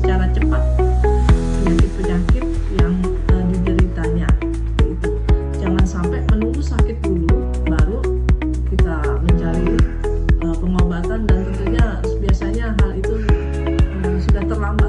secara cepat penyakit-penyakit yang dideritanya. Itu jangan sampai menunggu sakit dulu baru kita mencari pengobatan, dan tentunya biasanya hal itu sudah terlambat.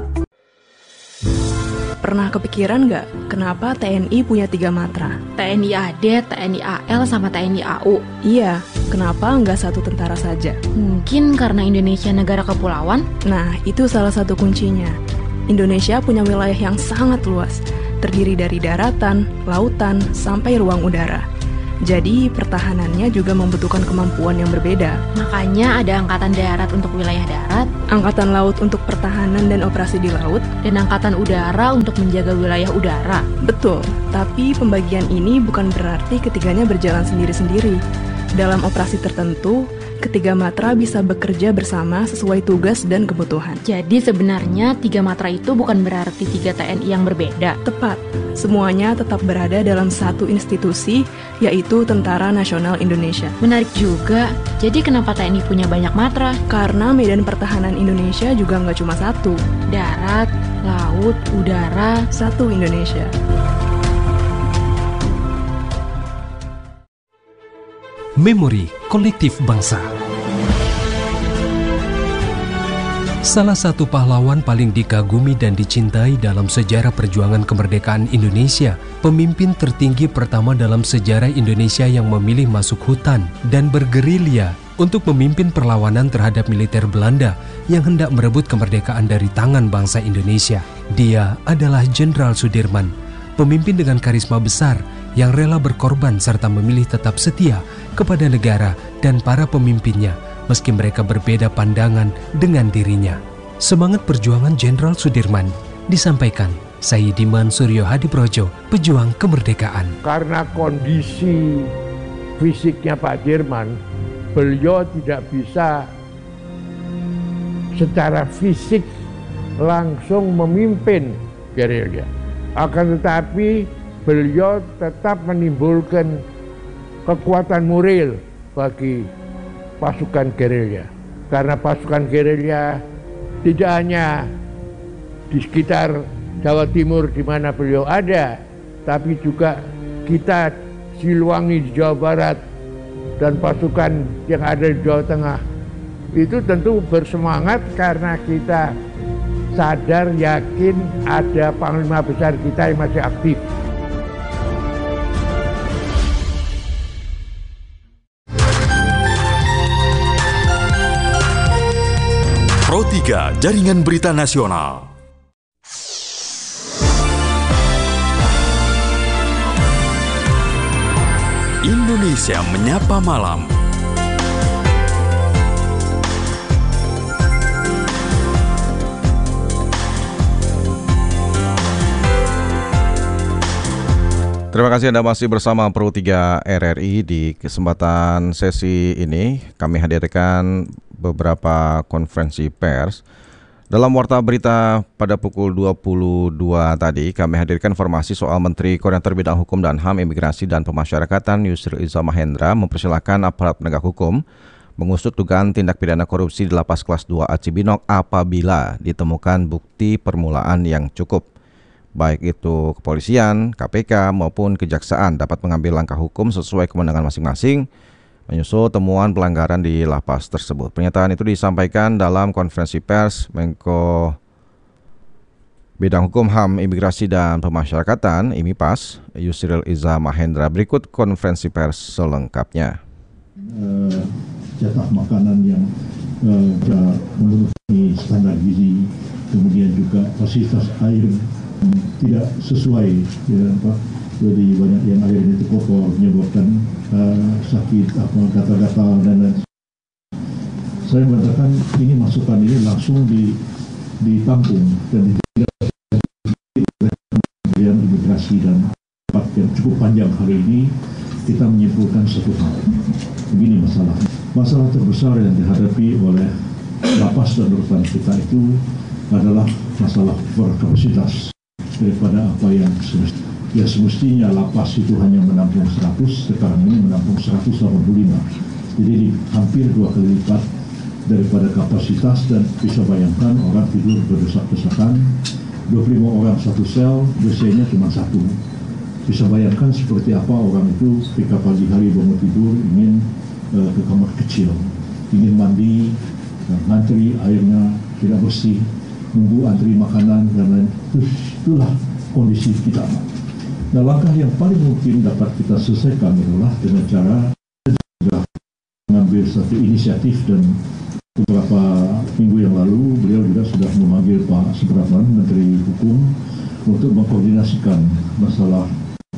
Pernah kepikiran nggak kenapa TNI punya 3 matra? TNI AD, TNI AL, sama TNI AU. Iya, kenapa nggak satu tentara saja? Mungkin karena Indonesia negara kepulauan? Nah, itu salah satu kuncinya. Indonesia punya wilayah yang sangat luas, terdiri dari daratan, lautan, sampai ruang udara. Jadi, pertahanannya juga membutuhkan kemampuan yang berbeda. Makanya ada Angkatan Darat untuk wilayah darat, Angkatan Laut untuk pertahanan dan operasi di laut, dan Angkatan Udara untuk menjaga wilayah udara. Betul, tapi pembagian ini bukan berarti ketiganya berjalan sendiri-sendiri. Dalam operasi tertentu, ketiga matra bisa bekerja bersama sesuai tugas dan kebutuhan. Jadi sebenarnya 3 matra itu bukan berarti 3 TNI yang berbeda. Tepat, semuanya tetap berada dalam satu institusi, yaitu Tentara Nasional Indonesia. Menarik juga, jadi kenapa TNI punya banyak matra? Karena medan pertahanan Indonesia juga nggak cuma satu. Darat, laut, udara, Satu Indonesia. Memori kolektif bangsa. Salah satu pahlawan paling dikagumi dan dicintai dalam sejarah perjuangan kemerdekaan Indonesia, pemimpin tertinggi pertama dalam sejarah Indonesia yang memilih masuk hutan dan bergerilya untuk memimpin perlawanan terhadap militer Belanda yang hendak merebut kemerdekaan dari tangan bangsa Indonesia. Dia adalah Jenderal Sudirman, pemimpin dengan karisma besar yang rela berkorban serta memilih tetap setia kepada negara dan para pemimpinnya meski mereka berbeda pandangan dengan dirinya. Semangat perjuangan Jenderal Sudirman disampaikan Sayyidiman Suryo Hadiprojo, pejuang kemerdekaan. Karena kondisi fisiknya Pak Dirman, beliau tidak bisa secara fisik langsung memimpin gerilya. Akan tetapi beliau tetap menimbulkan kekuatan moral bagi pasukan gerilya. Karena pasukan gerilya tidak hanya di sekitar Jawa Timur di mana beliau ada, tapi juga kita Siliwangi di Jawa Barat dan pasukan yang ada di Jawa Tengah. Itu tentu bersemangat karena kita sadar, yakin ada panglima besar kita yang masih aktif. Pro 3 Jaringan Berita Nasional. Indonesia Menyapa Malam. Terima kasih Anda masih bersama Pro 3 RRI. Di kesempatan sesi ini kami hadirkan beberapa konferensi pers. Dalam warta berita pada pukul 22 tadi kami hadirkan informasi soal Menteri Koordinator Bidang Hukum dan HAM, Imigrasi dan Pemasyarakatan Yusril Iza Mahendra mempersilahkan aparat penegak hukum mengusut dugaan tindak pidana korupsi di Lapas Kelas 2A Cibinong apabila ditemukan bukti permulaan yang cukup. Baik itu kepolisian, KPK maupun kejaksaan dapat mengambil langkah hukum sesuai kewenangan masing-masing menyusul temuan pelanggaran di lapas tersebut. Pernyataan itu disampaikan dalam konferensi pers Menko Bidang Hukum, HAM, Imigrasi dan Pemasyarakatan (IMIPAS) Yusril Iza Mahendra. Berikut konferensi pers selengkapnya. Jatah makanan yang memenuhi standar gizi, kemudian juga fasilitas air tidak sesuai, ya Pak. Jadi banyak yang akhirnya itu kotor menyebabkan sakit, gatal-gatal dan lain. Saya mengatakan ini masukan ini langsung ditampung dan tidak kemudian imigrasi dan tempat yang cukup panjang hari ini kita menyimpulkan satu hal. Begini masalah terbesar yang dihadapi oleh lapas dan rutan kita itu adalah masalah overkapasitas daripada apa yang semestinya lapas itu hanya menampung 100, sekarang ini menampung 185. Jadi hampir 2 kali lipat daripada kapasitas, dan bisa bayangkan orang tidur berdesak-desakan, 25 orang satu sel, WC-nya cuma satu. Bisa bayangkan seperti apa orang itu ketika pagi hari bangun tidur ingin ke kamar kecil, ingin mandi, ngantri airnya tidak bersih, nunggu antri makanan dan lain. Itulah kondisi kita. Nah, langkah yang paling mungkin dapat kita selesaikan adalah dengan cara mengambil satu inisiatif, dan beberapa minggu yang lalu beliau juga sudah memanggil Pak Supratman, Menteri Hukum, untuk mengkoordinasikan masalah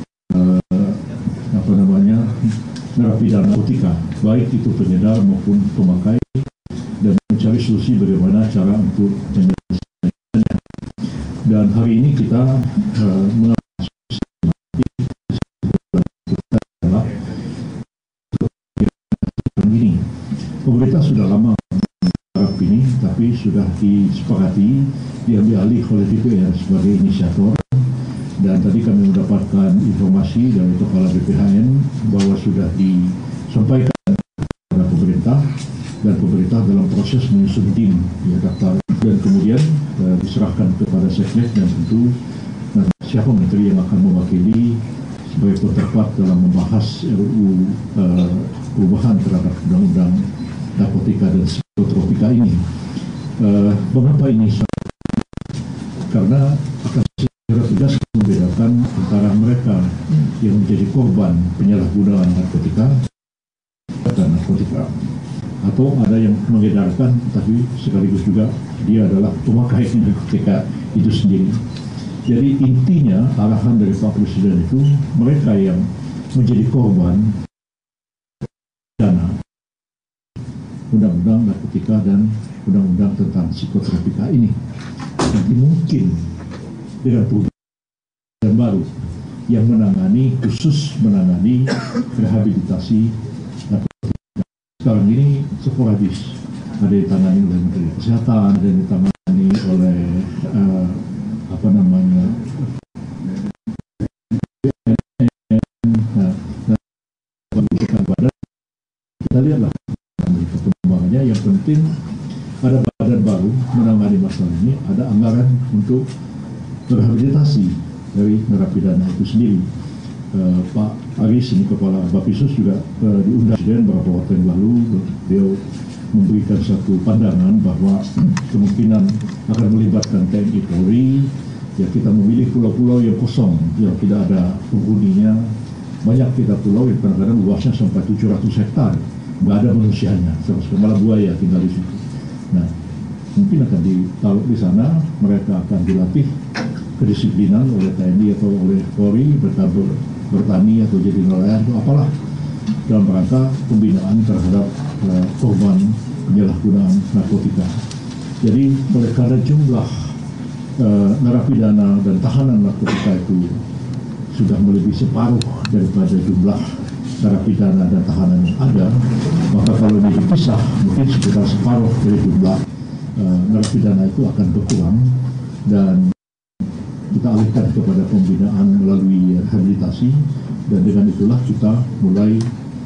narapidana narkotika, baik itu pengedar maupun pemakai, dan mencari solusi bagaimana cara untuk menyelesaikannya. Dan hari ini kita pemerintah sudah lama menggarap ini, tapi sudah disepakati diambil alih oleh DPR sebagai inisiator. Dan tadi kami mendapatkan informasi dari Kepala BPHN bahwa sudah disampaikan kepada pemerintah, dan pemerintah dalam proses menyusun tim daftar, dan kemudian diserahkan kepada Seknek, dan tentu siapa menteri yang akan mewakili sebagai counterpart dalam membahas RUU perubahan terhadap undang-undang narkotika dan psikotropika ini. Mengapa ini? Karena akan secara tegas membedakan antara mereka yang menjadi korban penyalahgunaan narkotika dan narkotika, atau ada yang mengedarkan tapi sekaligus juga dia adalah pemakai narkotika itu sendiri. Jadi intinya arahan dari Pak Presiden itu, mereka yang menjadi korban dana undang-undang narkotika dan undang-undang tentang psikotropika ini, nanti mungkin dengan perubahan baru yang khusus menangani rehabilitasi narkotika. Sekarang ini sporadis, ada yang ditangani oleh Menteri Kesehatan, ada yang ditangani oleh kita lihatlah perkembangannya. Yang penting ada badan baru menangani masalah ini, ada anggaran untuk rehabilitasi dari narapidana itu sendiri. Pak Aris, ini Kepala Bapisus, juga diundang Presiden beberapa waktu yang lalu. Beliau memberikan satu pandangan bahwa kemungkinan akan melibatkan TNI Polri. Ya, kita memilih pulau-pulau yang kosong, yang tidak ada penghuninya. Banyak kita pulau yang kadang-kadang luasnya sampai 700 hektar, nggak ada manusianya, malah buaya tinggal di situ. Nah, mungkin akan ditaruh di sana, mereka akan dilatih kedisiplinan oleh TNI atau oleh Polri, bertani atau jadi nelayan atau apalah, dalam rangka pembinaan terhadap korban penyalahgunaan narkotika. Jadi oleh karena jumlah narapidana dan tahanan narkotika itu sudah melebihi separuh daripada jumlah narapidana dan tahanan yang ada, maka kalau ini dipisah, mungkin sekitar separuh dari jumlah narapidana itu akan berkurang, dan kita alihkan kepada pembinaan melalui rehabilitasi. Dan dengan itulah kita mulai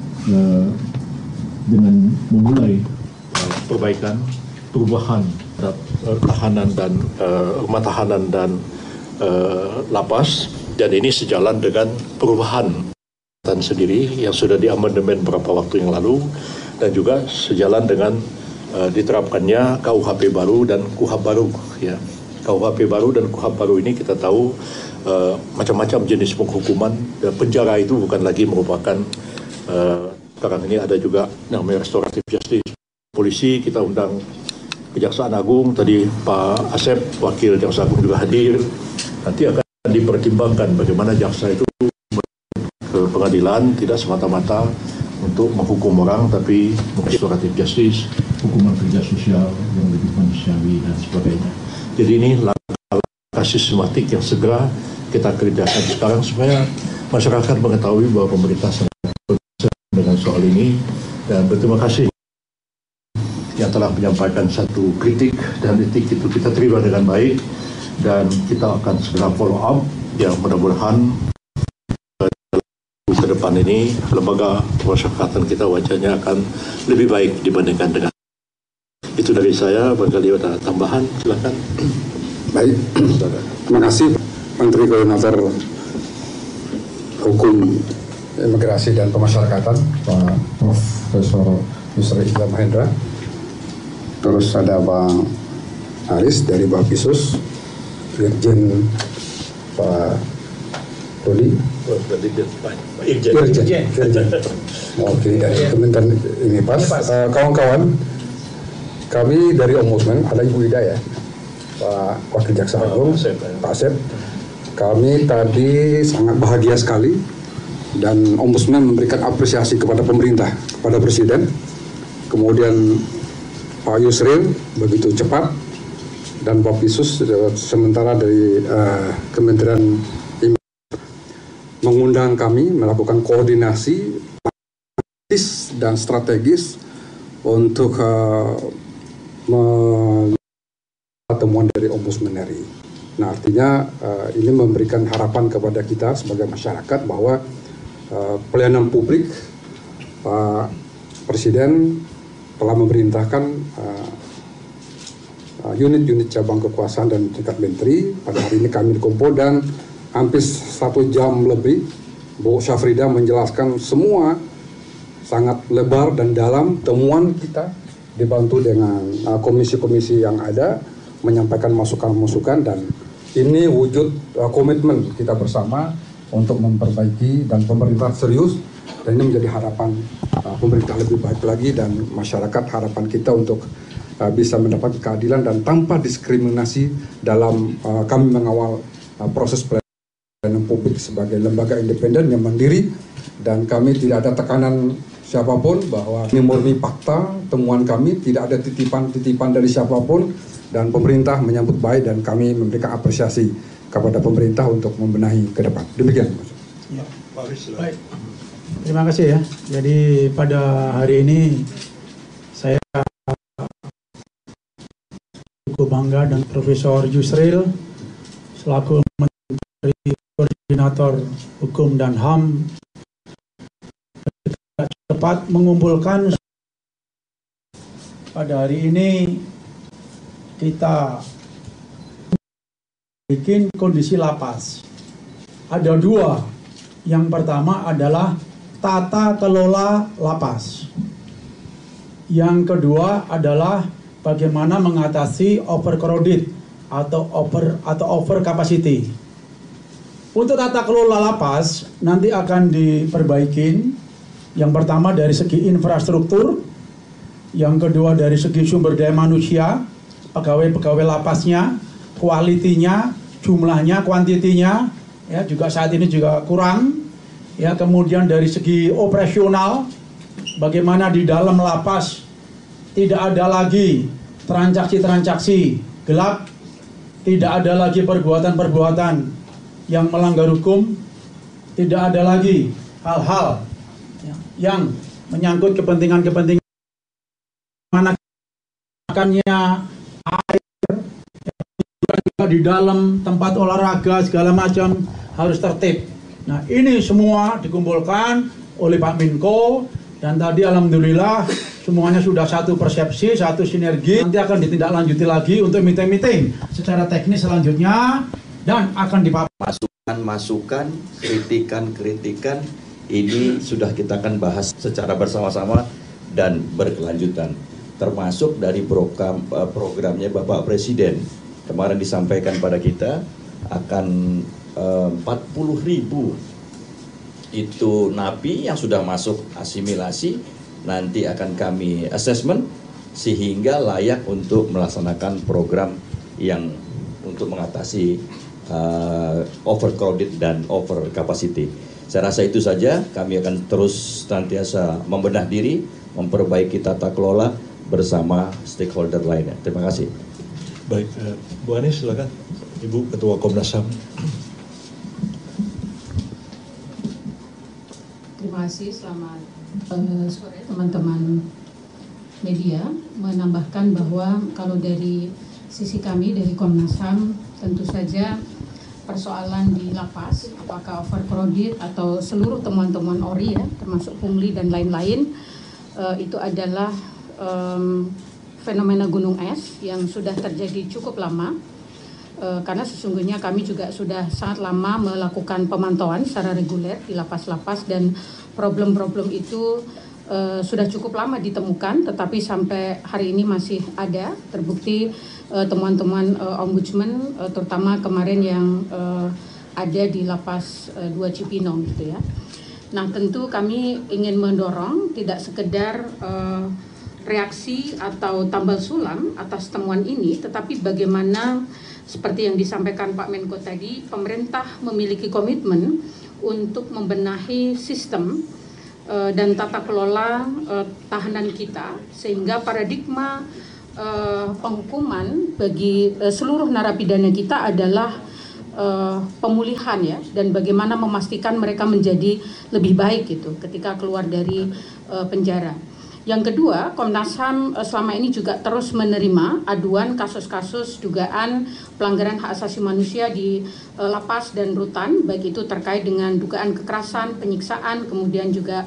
dengan memulai perbaikan, perubahan terhadap tahanan dan rumah tahanan dan lapas, dan ini sejalan dengan perubahan sendiri yang sudah diamandemen beberapa waktu yang lalu, dan juga sejalan dengan diterapkannya KUHP baru dan KUHAP baru. Ya, KUHP baru dan KUHAP baru ini kita tahu macam-macam jenis penghukuman. Penjara itu bukan lagi merupakan sekarang ini ada juga namanya restoratif justice. Polisi kita undang Kejaksaan Agung, tadi Pak Asep Wakil Jaksa Agung juga hadir. Nanti akan dipertimbangkan bagaimana jaksa itu ke pengadilan tidak semata-mata untuk menghukum orang, tapi restoratif justice, hukuman kerja sosial yang lebih manusiawi dan sebagainya. Jadi ini langkah sistematik yang segera kita kerjakan sekarang supaya masyarakat mengetahui bahwa pemerintah sangat concern dengan soal ini, dan berterima kasih yang telah menyampaikan satu kritik, dan kritik itu kita terima dengan baik, dan kita akan segera follow up. Ya, mudah-mudahan ke depan ini lembaga pemasyarakatan kita wajahnya akan lebih baik dibandingkan dengan Itu dari saya, barangkali ada tambahan, silakan. Baik, terima kasih Menteri Koordinator Hukum, Imigrasi dan Pemasyarakatan, Pak Profesor Yusril Iza Mahendra. Terus ada Bang Aris dari Bapisus, Dirjen Pak Rudi, Irjen. Oke, dari Kementerian ini pas. Kawan-kawan, kami dari Ombudsman, ada Ibu Ida ya, Pak Wakil Jaksa Agung, Pak Asep. Kami tadi sangat bahagia sekali dan Ombudsman memberikan apresiasi kepada pemerintah, kepada Presiden. Kemudian Pak Yusril begitu cepat dan Bapisus sementara dari Kementerian mengundang kami melakukan koordinasi dan strategis untuk temuan dari Ombudsman RI. Nah, artinya ini memberikan harapan kepada kita sebagai masyarakat bahwa pelayanan publik, Pak Presiden telah memerintahkan unit-unit cabang kekuasaan dan tingkat menteri. Pada hari ini kami dikumpul dan hampir 1 jam lebih Bu Syafrida menjelaskan semua sangat lebar dan dalam temuan kita, dibantu dengan komisi-komisi yang ada, menyampaikan masukan-masukan, dan ini wujud komitmen kita bersama untuk memperbaiki, dan pemerintah serius, dan ini menjadi harapan pemerintah lebih baik lagi dan masyarakat, harapan kita untuk bisa mendapat keadilan dan tanpa diskriminasi dalam kami mengawal proses pelayanan publik sebagai lembaga independen yang mandiri, dan kami tidak ada tekanan siapapun bahwa ini murni fakta, temuan kami, tidak ada titipan-titipan dari siapapun, dan pemerintah menyambut baik dan kami memberikan apresiasi kepada pemerintah untuk membenahi ke depan. Demikian. Ya. Baik. Terima kasih ya. Jadi pada hari ini saya cukup bangga dan Profesor Yusril selaku Menteri Koordinator Hukum dan HAM cepat mengumpulkan. Pada hari ini kita bikin kondisi lapas. Ada 2. Yang pertama adalah tata kelola lapas. Yang kedua adalah bagaimana mengatasi overcrowded atau over capacity. Untuk tata kelola lapas nanti akan diperbaikin. Yang pertama dari segi infrastruktur, yang kedua dari segi sumber daya manusia, pegawai-pegawai lapasnya, kualitinya, jumlahnya, kuantitinya, ya juga saat ini juga kurang. Ya, kemudian dari segi operasional, bagaimana di dalam lapas tidak ada lagi transaksi-transaksi gelap, tidak ada lagi perbuatan-perbuatan yang melanggar hukum, tidak ada lagi hal-hal yang menyangkut kepentingan-kepentingan mana makannya air, juga di dalam tempat olahraga segala macam harus tertib. Nah, ini semua dikumpulkan oleh Pak Menko, dan tadi alhamdulillah semuanya sudah satu persepsi, satu sinergi. Nanti akan ditindaklanjuti lagi untuk meeting-meeting secara teknis selanjutnya, dan akan dipaparkan masukan, kritikan ini sudah kita akan bahas secara bersama-sama dan berkelanjutan, termasuk dari programnya Bapak Presiden. Kemarin disampaikan pada kita akan 40.000 itu napi yang sudah masuk asimilasi, nanti akan kami assessment sehingga layak untuk melaksanakan program yang untuk mengatasi overcrowded dan over capacity. Saya rasa itu saja. Kami akan terus senantiasa membenah diri, memperbaiki tata kelola bersama stakeholder lainnya. Terima kasih. Baik, Bu Anies silakan, Ibu Ketua Komnas HAM. Terima kasih, selamat sore teman-teman media. Menambahkan bahwa kalau dari sisi kami dari Komnas HAM, tentu saja persoalan di lapas, apakah overcrowded atau seluruh temuan-temuan ORI ya, termasuk pungli dan lain-lain, itu adalah fenomena gunung es yang sudah terjadi cukup lama. Karena sesungguhnya kami juga sudah sangat lama melakukan pemantauan secara reguler di lapas-lapas dan problem-problem itu sudah cukup lama ditemukan, tetapi sampai hari ini masih ada terbukti temuan-temuan ombudsman, terutama kemarin yang ada di lapas 2 Cipinang gitu ya. Nah tentu kami ingin mendorong tidak sekedar reaksi atau tambal sulam atas temuan ini, tetapi bagaimana seperti yang disampaikan Pak Menko tadi, pemerintah memiliki komitmen untuk membenahi sistem dan tata kelola tahanan kita, sehingga paradigma penghukuman bagi seluruh narapidana kita adalah pemulihan ya, dan bagaimana memastikan mereka menjadi lebih baik gitu ketika keluar dari penjara. Yang kedua, Komnas HAM selama ini juga terus menerima aduan kasus-kasus dugaan pelanggaran hak asasi manusia di lapas dan rutan, baik itu terkait dengan dugaan kekerasan, penyiksaan, kemudian juga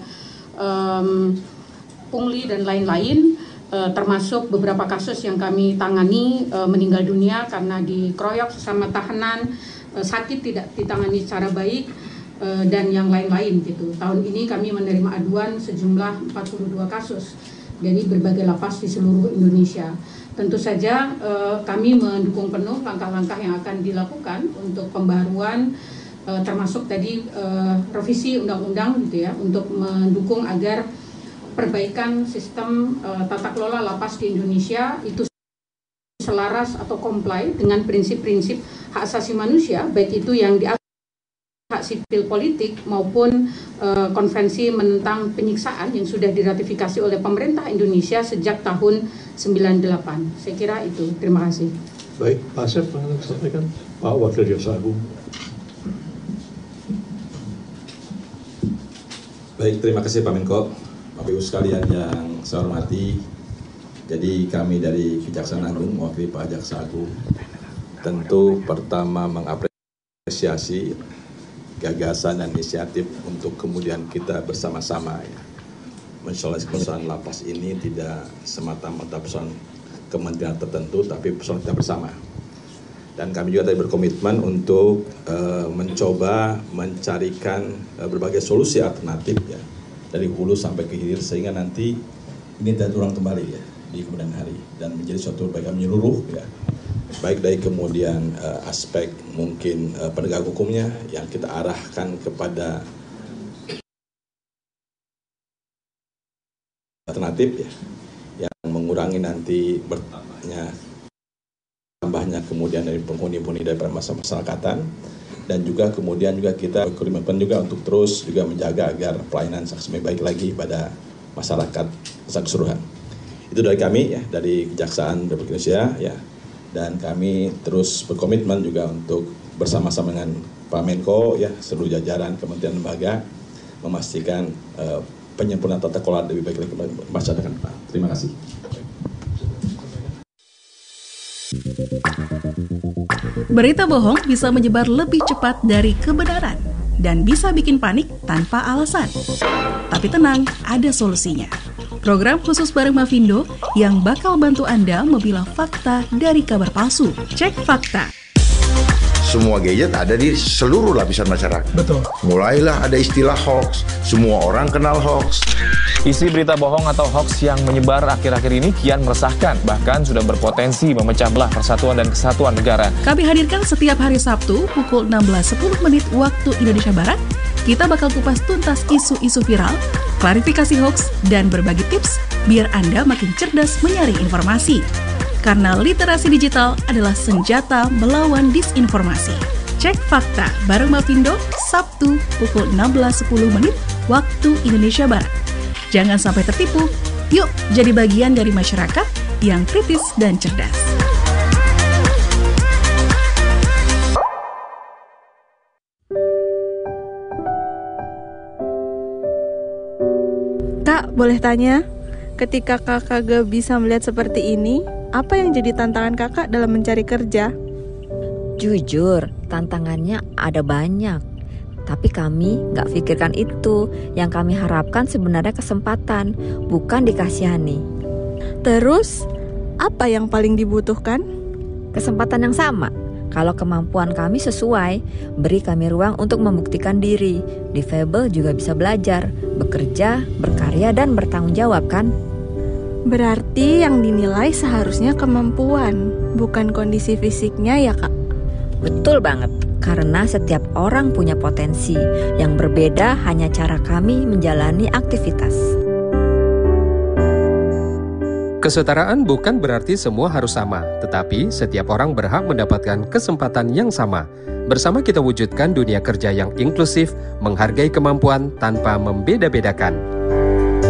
pungli dan lain-lain, termasuk beberapa kasus yang kami tangani meninggal dunia karena dikeroyok sesama tahanan, sakit tidak ditangani secara baik, dan yang lain-lain gitu. Tahun ini kami menerima aduan sejumlah 42 kasus dari berbagai lapas di seluruh Indonesia. Tentu saja kami mendukung penuh langkah-langkah yang akan dilakukan untuk pembaruan, termasuk tadi revisi undang-undang gitu ya, untuk mendukung agar perbaikan sistem tata kelola lapas di Indonesia itu selaras atau comply dengan prinsip-prinsip hak asasi manusia, baik itu yang diatur hak sipil politik maupun konvensi menentang penyiksaan yang sudah diratifikasi oleh pemerintah Indonesia sejak tahun 98. Saya kira itu. Terima kasih. Baik, Pak Asep, sampaikan. Pak Wakil Jaksa Agung. Baik, terima kasih Pak Menko. Bapak Ibu sekalian yang saya hormati, jadi kami dari Kejaksaan Agung mewakili Pak Jaksa Agung tentu pertama mengapresiasi gagasan dan inisiatif untuk kemudian kita bersama-sama ya, mensolidasi persoalan lapas ini tidak semata-mata persoalan kementerian tertentu, tapi persoalan kita bersama. Dan kami juga tadi berkomitmen untuk mencoba mencarikan berbagai solusi alternatif ya, dari hulu sampai ke hilir, sehingga nanti ini tidak terulang kembali ya di kemudian hari dan menjadi suatu perbaikan menyeluruh ya, baik dari kemudian aspek mungkin penegak hukumnya yang kita arahkan kepada alternatif ya, yang mengurangi nanti tambahnya kemudian dari penghuni-penghuni dari masyarakatan, dan juga kemudian juga kita berkomitmen juga untuk terus juga menjaga agar pelayanan lebih baik lagi pada masyarakat secara keseluruhan. Itu dari kami ya, dari Kejaksaan Republik Indonesia ya. Dan kami terus berkomitmen juga untuk bersama-sama dengan Pak Menko ya, seluruh jajaran kementerian lembaga memastikan penyempurnaan tata kelola lebih baik lagi kepada masyarakat. Terima kasih. Berita bohong bisa menyebar lebih cepat dari kebenaran dan bisa bikin panik tanpa alasan. Tapi tenang, ada solusinya. Program khusus bareng Mavindo yang bakal bantu Anda memilah fakta dari kabar palsu. Cek fakta. Semua gadget ada di seluruh lapisan masyarakat. Betul. Mulailah ada istilah hoax. Semua orang kenal hoax. Isi berita bohong atau hoax yang menyebar akhir-akhir ini kian meresahkan, bahkan sudah berpotensi memecah belah persatuan dan kesatuan negara. Kami hadirkan setiap hari Sabtu pukul 16.10 waktu Indonesia Barat. Kita bakal kupas tuntas isu-isu viral, klarifikasi hoax, dan berbagi tips biar Anda makin cerdas menyaring informasi. Karena literasi digital adalah senjata melawan disinformasi. Cek fakta bareng Mavindo, Sabtu pukul 16.10 waktu Indonesia Barat. Jangan sampai tertipu, yuk jadi bagian dari masyarakat yang kritis dan cerdas. Kak, boleh tanya? Ketika kakak gak bisa melihat seperti ini, apa yang jadi tantangan kakak dalam mencari kerja? Jujur, tantangannya ada banyak. Tapi kami gak pikirkan itu. Yang kami harapkan sebenarnya kesempatan, bukan dikasihani. Terus, apa yang paling dibutuhkan? Kesempatan yang sama. Kalau kemampuan kami sesuai, beri kami ruang untuk membuktikan diri. Difabel juga bisa belajar, bekerja, berkarya, dan bertanggung jawab, kan? Berarti yang dinilai seharusnya kemampuan, bukan kondisi fisiknya ya, Kak? Betul banget, karena setiap orang punya potensi. Yang berbeda hanya cara kami menjalani aktivitas. Kesetaraan bukan berarti semua harus sama, tetapi setiap orang berhak mendapatkan kesempatan yang sama. Bersama kita wujudkan dunia kerja yang inklusif, menghargai kemampuan tanpa membeda-bedakan.